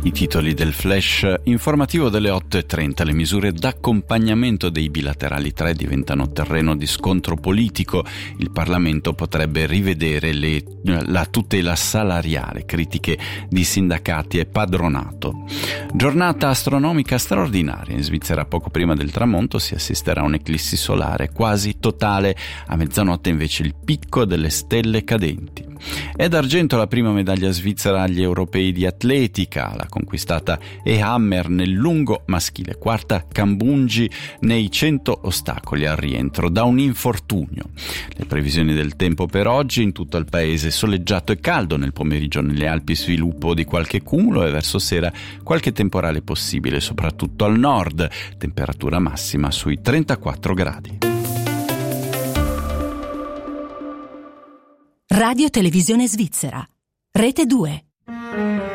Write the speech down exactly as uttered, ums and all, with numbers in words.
I titoli del flash informativo delle otto e trenta. Le misure d'accompagnamento dei bilaterali tre diventano terreno di scontro politico. Il Parlamento potrebbe rivedere le, la tutela salariale, critiche di sindacati e padronato. Giornata astronomica straordinaria. In Svizzera poco prima del tramonto si assisterà a un'eclissi solare quasi totale. A mezzanotte invece il picco delle stelle cadenti. È d'argento la prima medaglia svizzera agli europei di atletica, l'ha conquistata Ehammer nel lungo maschile, quarta Cambungi nei cento ostacoli al rientro da un infortunio. Le previsioni del tempo per oggi: in tutto il paese soleggiato e caldo, nel pomeriggio nelle Alpi sviluppo di qualche cumulo e verso sera qualche temporale possibile, soprattutto al nord, temperatura massima sui trentaquattro gradi. Radio Televisione Svizzera, Rete due.